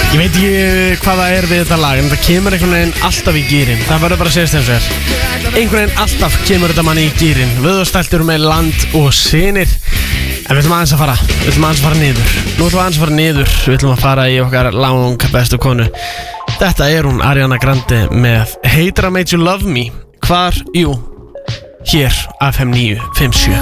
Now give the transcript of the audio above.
Ég veit ekki hvað það við þetta lag, en það kemur einhvern veginn alltaf í gírinn. Það verður bara að segja eins og einhvern veginn alltaf kemur þetta manni í gírinn. Vöðvastæltur með Land og Synir. En við ætlum aðeins að fara niður. Nú ætlum við aðeins að fara niður. Við ætlum að fara í okkar lang bestu konu. Þetta hún Ariana Grande með Hater I Made You Love Me. Hvar? Jú, hér af FM 957.